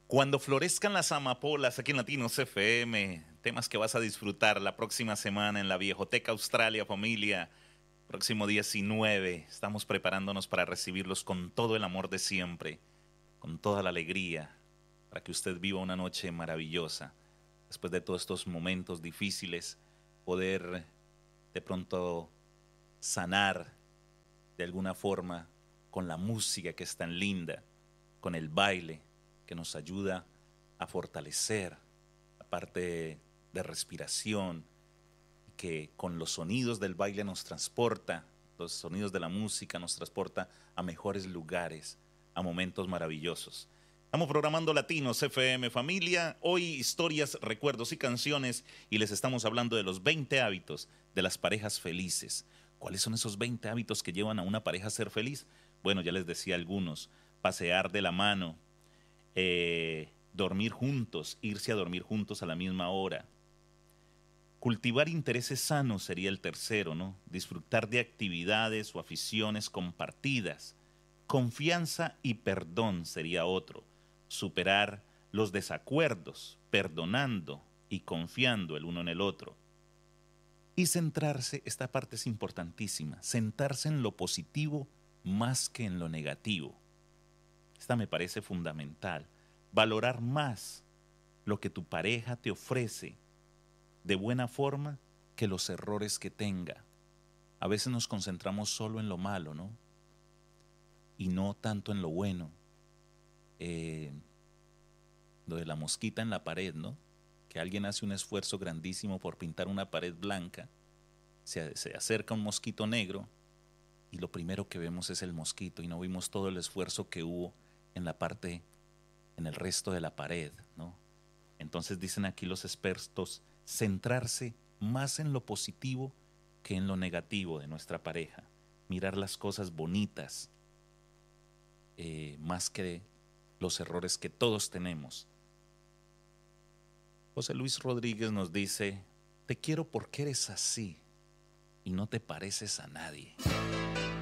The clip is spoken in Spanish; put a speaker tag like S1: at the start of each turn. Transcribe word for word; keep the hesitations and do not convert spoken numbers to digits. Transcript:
S1: Cuando florezcan las amapolas aquí en Latinos F M, temas que vas a disfrutar la próxima semana en la Viejoteca Australia, familia. Próximo diecinueve, estamos preparándonos para recibirlos con todo el amor de siempre, con toda la alegría, para que usted viva una noche maravillosa. Después de todos estos momentos difíciles, poder de pronto sanar de alguna forma con la música que es tan linda, con el baile que nos ayuda a fortalecer la parte de respiración, que con los sonidos del baile nos transporta, los sonidos de la música nos transporta a mejores lugares, a momentos maravillosos. Estamos programando Latinos F M, familia. Hoy historias, recuerdos y canciones, y les estamos hablando de los veinte hábitos de las parejas felices. ¿Cuáles son esos veinte hábitos que llevan a una pareja a ser feliz? Bueno, ya les decía algunos: pasear de la mano, eh, dormir juntos, irse a dormir juntos a la misma hora. Cultivar intereses sanos sería el tercero, ¿no? Disfrutar de actividades o aficiones compartidas. Confianza y perdón sería otro. Superar los desacuerdos, perdonando y confiando el uno en el otro. Y centrarse, esta parte es importantísima, centrarse en lo positivo más que en lo negativo. Esta me parece fundamental. Valorar más lo que tu pareja te ofrece de buena forma que los errores que tenga. A veces nos concentramos solo en lo malo, ¿no? Y no tanto en lo bueno. Eh, lo de la mosquita en la pared, ¿no? Que alguien hace un esfuerzo grandísimo por pintar una pared blanca, se, se acerca un mosquito negro y lo primero que vemos es el mosquito y no vimos todo el esfuerzo que hubo en la parte, en el resto de la pared, ¿no? Entonces dicen aquí los expertos, centrarse más en lo positivo que en lo negativo de nuestra pareja, mirar las cosas bonitas, eh, más que los errores que todos tenemos. José Luis Rodríguez nos dice: te quiero porque eres así y no te pareces a nadie.